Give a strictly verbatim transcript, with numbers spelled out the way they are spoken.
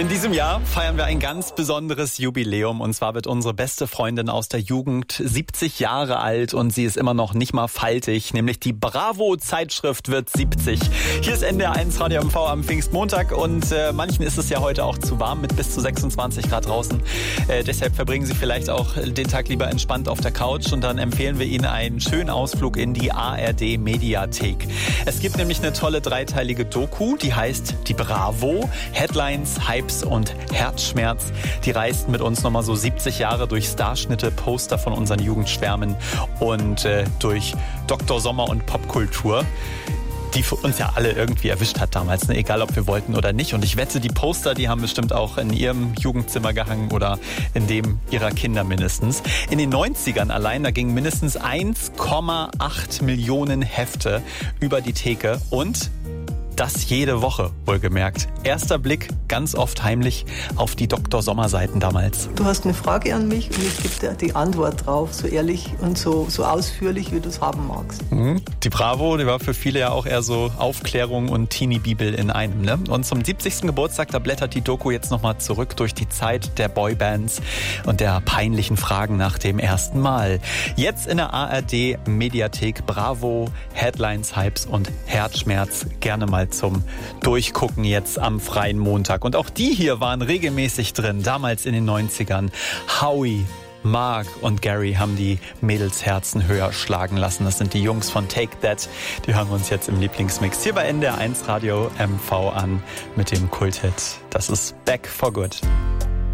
In diesem Jahr feiern wir ein ganz besonderes Jubiläum, und zwar wird unsere beste Freundin aus der Jugend siebzig Jahre alt und sie ist immer noch nicht mal faltig, nämlich die Bravo-Zeitschrift wird siebzig. Hier ist N D R eins Radio M V am Pfingstmontag und äh, manchen ist es ja heute auch zu warm mit bis zu sechsundzwanzig Grad draußen. Äh, deshalb verbringen Sie vielleicht auch den Tag lieber entspannt auf der Couch und dann empfehlen wir Ihnen einen schönen Ausflug in die A R D-Mediathek. Es gibt nämlich eine tolle dreiteilige Doku, die heißt Die Bravo, Headlines, Hypes und Herzschmerz. Die reist mit uns nochmal so siebzig Jahre durch Starschnitte, Poster von unseren Jugendschwärmen und äh, durch Doktor Sommer und Popkultur, die für uns ja alle irgendwie erwischt hat damals, ne? Egal ob wir wollten oder nicht. Und ich wette, die Poster, die haben bestimmt auch in ihrem Jugendzimmer gehangen oder in dem ihrer Kinder mindestens. In den neunzigern allein, da gingen mindestens eins Komma acht Millionen Hefte über die Theke und das jede Woche, wohlgemerkt. Erster Blick, ganz oft heimlich, auf die Doktor Sommer-Seiten damals. Du hast eine Frage an mich und ich gebe dir die Antwort drauf, so ehrlich und so, so ausführlich, wie du es haben magst. Mhm. Die Bravo, die war für viele ja auch eher so Aufklärung und Teenie-Bibel in einem, ne? Und zum siebzigsten Geburtstag, da blättert die Doku jetzt nochmal zurück durch die Zeit der Boybands und der peinlichen Fragen nach dem ersten Mal. Jetzt in der A R D-Mediathek Bravo, Headlines, Hypes und Herzschmerz. Gerne mal zum Durchgucken jetzt am freien Montag. Und auch die hier waren regelmäßig drin, damals in den neunzigern. Howie, Mark und Gary haben die Mädelsherzen höher schlagen lassen. Das sind die Jungs von Take That. Die hören wir uns jetzt im Lieblingsmix hier bei N D R eins Radio M V an mit dem Kulthit. Das ist Back for Good.